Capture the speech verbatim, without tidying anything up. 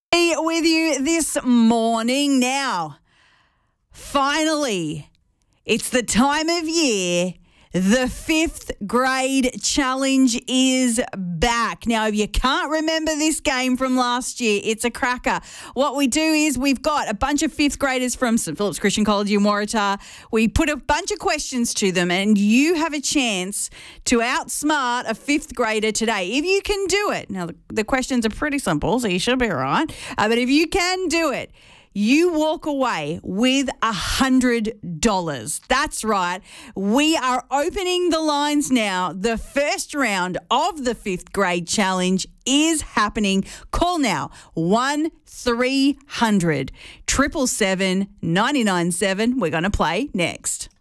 Be with you this morning. Now, finally, it's the time of year. The fifth grade challenge is back. Now, if you can't remember this game from last year, it's a cracker. What we do is we've got a bunch of fifth graders from St Philip's Christian College in Waratah. We put a bunch of questions to them and you have a chance to outsmart a fifth grader today. If you can do it. Now, the, the questions are pretty simple, so you should be all right. Uh, but if you can do it, you walk away with one hundred dollars. That's right. We are opening the lines now. The first round of the fifth grade challenge is happening. Call now, one three hundred, seven seven seven, nine nine seven. We're going to play next.